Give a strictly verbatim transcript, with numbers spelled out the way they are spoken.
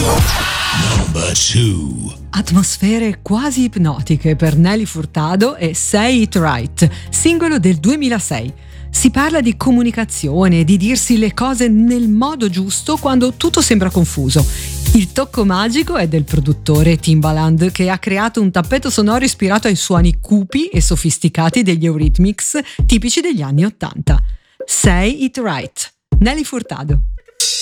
Number two. Atmosfere quasi ipnotiche per Nelly Furtado e Say It Right, singolo del duemilasei. Si parla di comunicazione, di dirsi le cose nel modo giusto quando tutto sembra confuso. Il tocco magico è del produttore Timbaland, che ha creato un tappeto sonoro ispirato ai suoni cupi e sofisticati degli Eurythmics tipici degli anni Ottanta. Say It Right, Nelly Furtado.